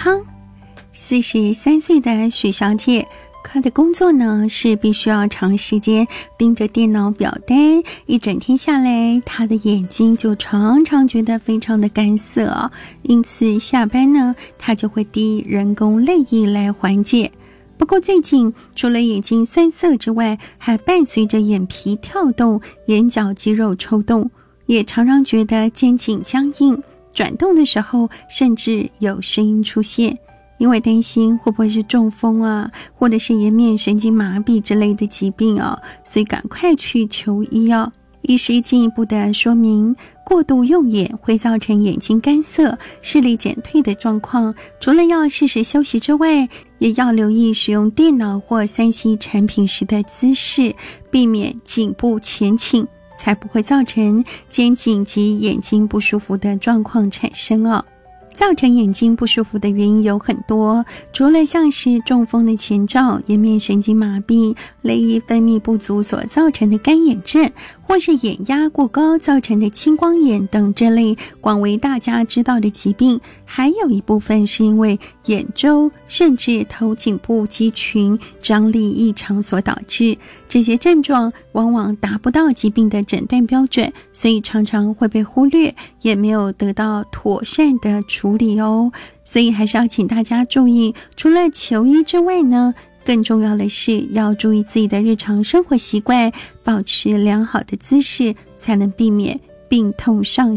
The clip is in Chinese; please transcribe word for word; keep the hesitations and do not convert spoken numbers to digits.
康。四十三岁的许小姐，她的工作呢是必须要长时间盯着电脑表单，一整天下来，她的眼睛就常常觉得非常的干涩哦，因此下班呢，她就会滴人工泪液来缓解。不过最近除了眼睛酸涩之外，还伴随着眼皮跳动、眼角肌肉抽动，也常常觉得肩颈僵硬，转动的时候甚至有声音出现。因为担心会不会是中风啊，或者是颜面神经麻痹之类的疾病啊，所以赶快去求医哦。医师进一步的说明，过度用眼会造成眼睛干涩、视力减退的状况，除了要适时休息之外，也要留意使用电脑或 三 C 产品时的姿势，避免颈部前倾，才不会造成肩颈及眼睛不舒服的状况产生哦。造成眼睛不舒服的原因有很多，除了像是中风的前兆、颜面神经麻痹、泪液分泌不足所造成的干眼症，或是眼压过高造成的青光眼等这类广为大家知道的疾病，还有一部分是因为眼周甚至头颈部肌群张力异常所导致。这些症状往往达不到疾病的诊断标准，所以常常会被忽略，也没有得到妥善的处理哦。所以还是要请大家注意，除了求医之外呢，更重要的是要注意自己的日常生活习惯，保持良好的姿势，才能避免病痛上